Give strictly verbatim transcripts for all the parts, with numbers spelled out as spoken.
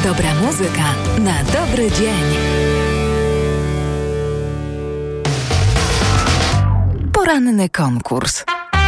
Dobra muzyka na dobry dzień. Poranny konkurs.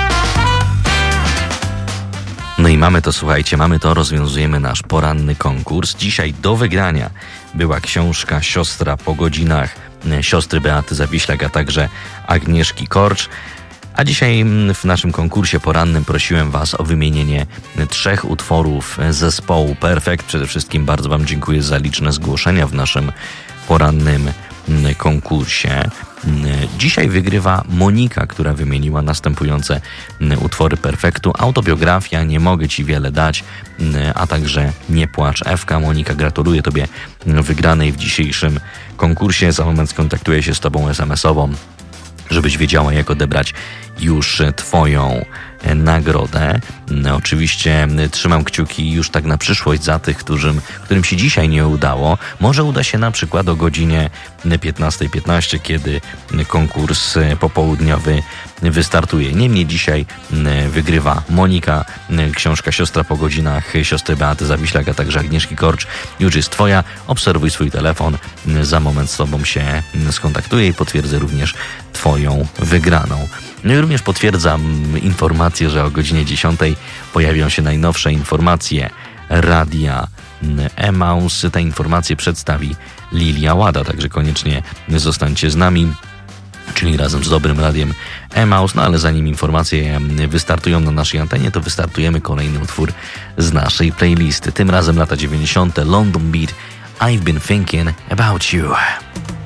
No i mamy to, słuchajcie, mamy to, rozwiązujemy nasz poranny konkurs. Dzisiaj do wygrania była książka Siostra po godzinach siostry Beaty Zawiślak, a także Agnieszki Korcz. A dzisiaj w naszym konkursie porannym prosiłem Was o wymienienie trzech utworów zespołu Perfekt. Przede wszystkim bardzo Wam dziękuję za liczne zgłoszenia w naszym porannym konkursie. Dzisiaj wygrywa Monika, która wymieniła następujące utwory Perfektu. Autobiografia, Nie mogę Ci wiele dać, a także Nie płacz Ewka. Monika, gratuluję Tobie wygranej w dzisiejszym konkursie. Za moment skontaktuję się z Tobą es em esową, żebyś wiedziała, jak odebrać już Twoją nagrodę. Oczywiście trzymam kciuki już tak na przyszłość za tych, którym, którym się dzisiaj nie udało. Może uda się na przykład o godzinie piętnasta piętnaście, kiedy konkurs popołudniowy wystartuje. Niemniej dzisiaj wygrywa Monika. Książka Siostra po godzinach siostry Beaty Zawiślak, a także Agnieszki Korcz już jest Twoja. Obserwuj swój telefon. Za moment z Tobą się skontaktuję i potwierdzę również Twoją wygraną. No i również potwierdzam informację, że o godzinie dziesiątej pojawią się najnowsze informacje Radia Emaus. Te informacje przedstawi Lilia Łada, także koniecznie zostańcie z nami, czyli razem z Dobrym Radiem Emaus. No ale zanim informacje wystartują na naszej antenie, to wystartujemy kolejny utwór z naszej playlisty. Tym razem lata dziewięćdziesiąte. London Beat, I've been thinking about you.